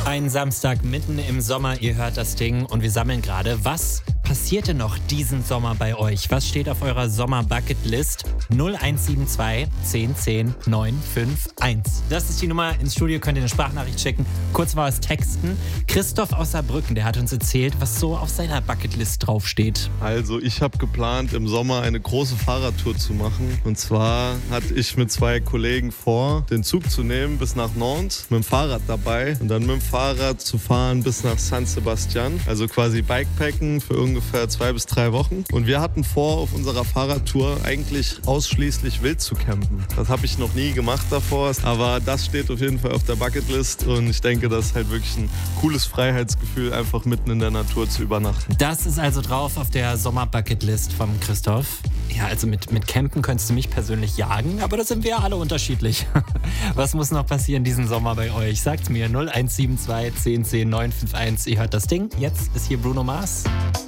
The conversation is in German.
Ein Samstag mitten im Sommer, ihr hört das Ding und wir sammeln gerade. Was passierte noch diesen Sommer bei euch? Was steht auf eurer Sommer-Bucketlist? 0172 10 10 951. Das ist die Nummer. Ins Studio könnt ihr eine Sprachnachricht schicken. Kurz mal was texten. Christoph aus Saarbrücken, der hat uns erzählt, was so auf seiner Bucketlist draufsteht. Also ich habe geplant, im Sommer eine große Fahrradtour zu machen. Und zwar hatte ich mit 2 Kollegen vor, den Zug zu nehmen bis nach Nantes, mit dem Fahrrad dabei und dann mit dem Fahrrad zu fahren bis nach San Sebastian. Also quasi Bikepacken für ungefähr 2 bis 3 Wochen. Und wir hatten vor, auf unserer Fahrradtour eigentlich ausschließlich wild zu campen. Das habe ich noch nie gemacht davor, aber das steht auf jeden Fall auf der Bucketlist und ich denke, das ist halt wirklich ein cooles Freiheitsgefühl, einfach mitten in der Natur zu übernachten. Das ist also drauf auf der Sommer-Bucketlist vom Christoph. Ja, also mit Campen könntest du mich persönlich jagen, aber da sind wir ja alle unterschiedlich. Was muss noch passieren diesen Sommer bei euch? Sagt's mir, 0172 10 10 951. Ihr hört das Ding. Jetzt ist hier Bruno Mars.